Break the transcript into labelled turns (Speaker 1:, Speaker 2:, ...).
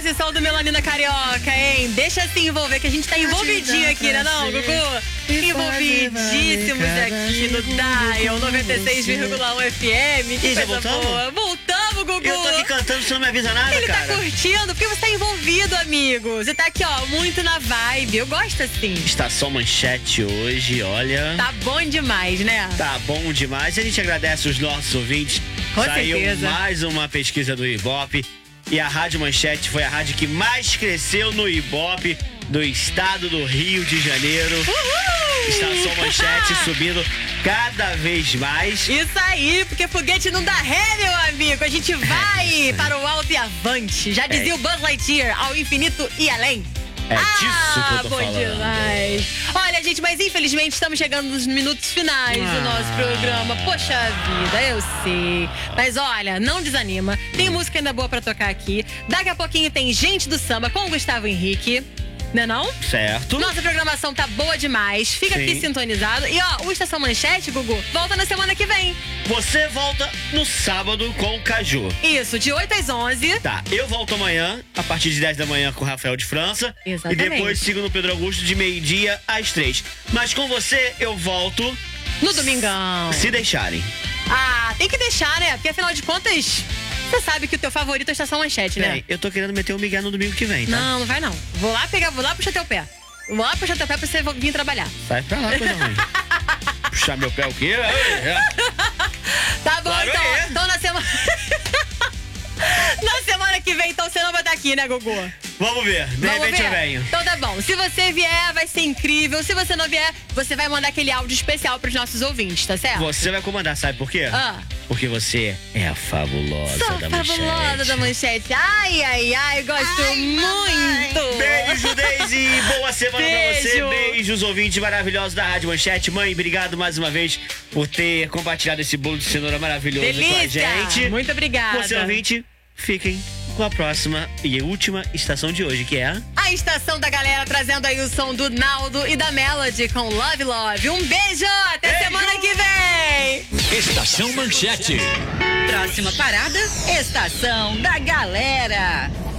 Speaker 1: Voz e som do Melanina Carioca, hein? Deixa se envolver, que a gente tá envolvidinho aqui, né não, Gugu? Envolvidíssimos aqui no Dial 96,1 FM. Que
Speaker 2: E já
Speaker 1: coisa
Speaker 2: voltamos?
Speaker 1: boa. Voltamos, Gugu.
Speaker 2: Eu tô aqui cantando, você não me avisa nada,
Speaker 1: Ele
Speaker 2: cara.
Speaker 1: tá curtindo, porque você tá envolvido, amigo. Você tá aqui, ó, muito na vibe. Eu gosto assim.
Speaker 2: Estação Manchete hoje, olha.
Speaker 1: Tá bom demais, né?
Speaker 2: Tá bom demais. A gente agradece os nossos ouvintes.
Speaker 1: Com
Speaker 2: Saiu
Speaker 1: certeza.
Speaker 2: mais uma pesquisa do Ibope. E a Rádio Manchete foi a rádio que mais cresceu no Ibope do estado do Rio de Janeiro.
Speaker 1: Uhul!
Speaker 2: Estação Manchete subindo cada vez mais.
Speaker 1: Isso aí, porque foguete não dá ré, meu amigo. A gente vai para o alto e avante. Já dizia o Buzz Lightyear, ao infinito e além.
Speaker 2: É disso que eu tô
Speaker 1: bom
Speaker 2: falando.
Speaker 1: demais. Olha, gente, mas infelizmente estamos chegando nos minutos finais do nosso programa. Poxa vida, eu sei. Mas olha, não desanima. Tem música ainda boa pra tocar aqui. Daqui a pouquinho tem Gente do Samba com o Gustavo Henrique. Né não?
Speaker 2: Certo.
Speaker 1: Nossa programação tá boa demais. Fica
Speaker 2: Sim.
Speaker 1: aqui sintonizado. E ó, o Estação Manchete, Gugu, volta na semana que vem.
Speaker 2: Você volta no sábado com o Caju.
Speaker 1: Isso, de 8 às 11.
Speaker 2: Tá, eu volto amanhã, a partir de 10 da manhã com o Rafael de França.
Speaker 1: Exatamente.
Speaker 2: E depois sigo no Pedro Augusto de meio-dia às 3. Mas com você eu volto
Speaker 1: No domingão.
Speaker 2: se deixarem.
Speaker 1: Ah, tem que deixar, né? Porque afinal de contas, você sabe que o teu favorito é a Estação Manchete, né?
Speaker 2: Bem, eu tô querendo meter o Miguel no domingo que vem, tá?
Speaker 1: Não, não vai não. Vou lá puxar teu pé. Vou lá puxar teu pé pra você vir trabalhar.
Speaker 2: Sai pra lá, coisa ruim. Puxar meu pé o quê?
Speaker 1: Tá bom,
Speaker 2: Claro
Speaker 1: então.
Speaker 2: é.
Speaker 1: Então na semana. Na semana que vem, então você não vai estar aqui, né, Gugu?
Speaker 2: Vamos ver, de
Speaker 1: Vamos
Speaker 2: repente
Speaker 1: ver?
Speaker 2: eu venho.
Speaker 1: Então tá bom. Se você vier, vai ser incrível. Se você não vier, você vai mandar aquele áudio especial pros nossos ouvintes, tá certo?
Speaker 2: Você vai comandar, sabe por quê?
Speaker 1: Ah.
Speaker 2: Porque você é a fabulosa
Speaker 1: Sou
Speaker 2: da
Speaker 1: fabulosa
Speaker 2: Manchete.
Speaker 1: da Manchete. Ai, ai, ai, gosto muito.
Speaker 2: Beijo, Deise. Boa semana pra você.
Speaker 1: Beijo.
Speaker 2: Beijos, ouvintes maravilhosos da Rádio Manchete. Mãe, obrigado mais uma vez por ter compartilhado esse bolo de cenoura maravilhoso com a
Speaker 1: Delícia.
Speaker 2: gente.
Speaker 1: Muito obrigada.
Speaker 2: Você, ouvinte, fiquem com a próxima e última estação de hoje, que é...
Speaker 1: A estação da galera trazendo aí o som do Naldo e da Melody com Love Love. Um beijo, até
Speaker 2: Beijo.
Speaker 1: semana que vem.
Speaker 3: Estação Manchete.
Speaker 4: Próxima parada, Estação da Galera.